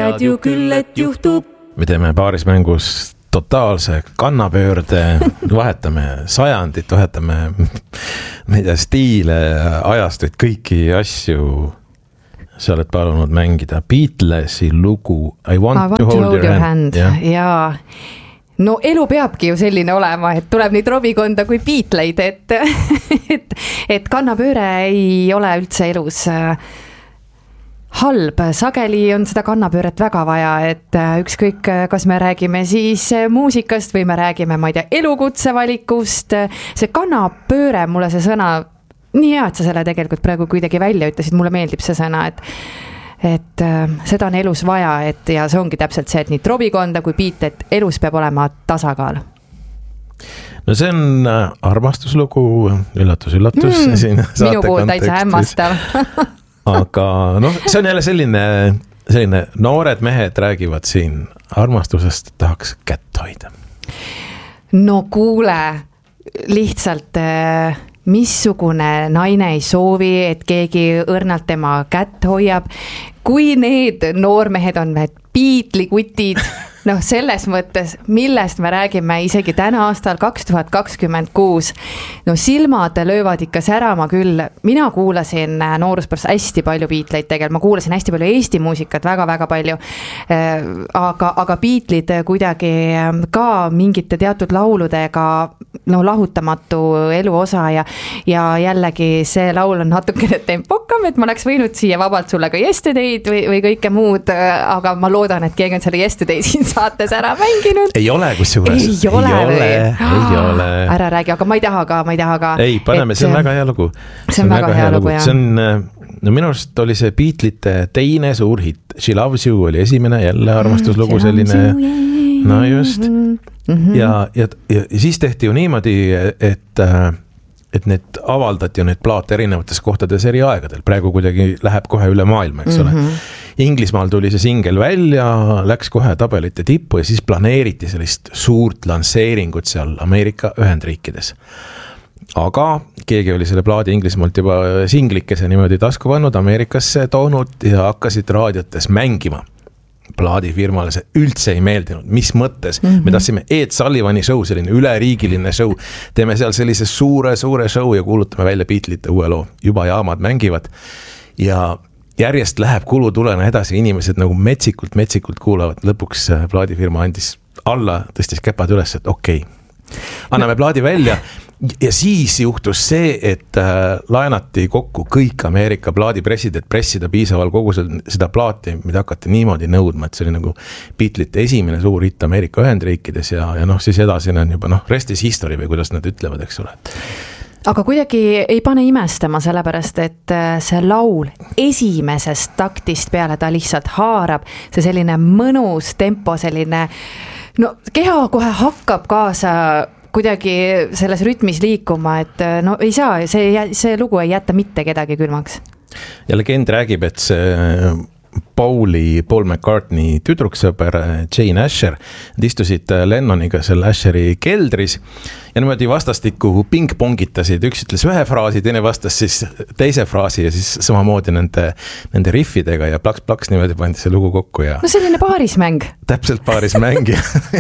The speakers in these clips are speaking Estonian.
tead ju küll, et juhtub. Me teeme paarismängus totaalse kannapöörde, vahetame sajandit, vahetame stiile, ajastuid, kõiki asju. Sa oled palunud mängida Beatlesi lugu I want to hold your hand. Jaa. No elu peabki ju selline olema, et tuleb nii trobikonda kui Beatleid, et kannapööre ei ole üldse elus halb. Sageli on seda kannapööret väga vaja, et ükskõik, kas me räägime siis muusikast või me räägime, ma ei tea, elukutsevalikust. See kannapööre, mulle see sõna, nii hea, et sa selle tegelikult praegu kuidagi välja ütlesid, mulle meeldib see sõna, et seda on elus vaja, ja see ongi täpselt see, et nii trobikonda kui beat, et elus peab olema tasakaal. No see on armastuslugu, üllatus siin saate minu puhul täitsa hämmastav. Aga see on jälle selline noored mehed räägivad siin armastusest, tahaks kätt hoida. No kuule, lihtsalt missugune naine ei soovi, et keegi õrnalt tema kätt hoiab. Kui need noormehed on need Beatli-kutid, selles mõttes, millest me räägime isegi täna aastal 2026. Silmad löövad ikka särama küll. Mina kuulasin nooruspärast hästi palju Beatleid tegelikult. Ma kuulasin hästi palju Eesti muusikat, väga-väga palju. Aga Beatlid kuidagi ka mingite teatud lauludega lahutamatu elu osa ja jällegi see laul on natukene tempokam, et ma oleks võinud siia vabalt sulle ka Yesterday'd või kõike muud, aga ma loodan, et keegi on selle Yesterday siin saates ära mänginud. Ei ole kusjuures. Ei ole. Ära räägi, aga ma ei taha ka. Ei, paneme, see on väga hea lugu. See on väga hea lugu, jah. See on, minu arust oli see Beatlite teine suur hitt. She Loves You oli esimene, jälle armastuslugu selline. No just. Ja siis tehti ju niimoodi, et need avaldati ju need plaate erinevates kohtades eri aegadel. Praegu kuidagi läheb kohe üle maailma, eks ole. Inglismaal tuli see singel välja, läks kohe tabelite tippu ja siis planeeriti sellist suurt lansseeringut seal Ameerika Ühendriikides. Aga keegi oli selle plaadi Inglismaalt juba singlikese niimoodi tasku pannud Ameerikasse toonud ja hakkasid raadiotes mängima. Plaadifirmale see üldse ei meeldinud, mis mõttes. Me tahtsime Ed Sullivani show, selline üleriigiline show. Teeme seal sellise suure show ja kuulutame välja Beatlite uue loo. Juba jaamad mängivad ja järjest läheb kulutulena edasi, inimesed nagu metsikult kuulavad. Lõpuks plaadifirma andis alla, tõstis käpad üles, et okei. Anname plaadi välja ja siis juhtus see, et laenati kokku kõik Ameerika plaadipressid, et pressida piisaval kogu seda plaati, mida hakati niimoodi nõudma, et see oli nagu Beatlite esimene suur hitt Ameerika Ühendriikides ja siis edasi on juba rest is history või kuidas nad ütlevad, eks ole. Aga kuidagi ei pane imestama sellepärast, et see laul esimesest taktist peale ta lihtsalt haarab, see selline mõnus tempo, selline, keha kohe hakkab kaasa kuidagi selles rütmis liikuma, et ei saa, see lugu ei jätta mitte kedagi külmaks. Ja legend räägib, et see Paul McCartney tüdruksõber Jane Asher, nad istusid Lennoniga seal Asheri keldris ja niimoodi vastastikku pingpongitasid, üks ütles ühe fraasi, teine vastas siis teise fraasi ja siis samamoodi nende riffidega ja plaks niimoodi pandi see lugu kokku ja... selline paarismäng. Täpselt paarismäng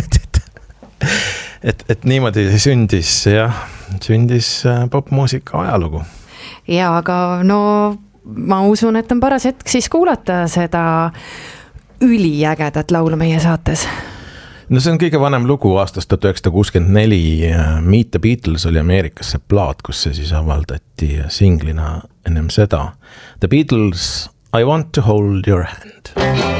et niimoodi sündis popmuusika ajalugu. Ja aga ma usun, et on paras hetk siis kuulata seda üliägedat laulu meie saates. See on kõige vanem lugu aastast 1964. Meet the Beatles oli Ameerikas see plaat, kus see siis avaldati singlina ennem seda. The Beatles, I want to hold your hand.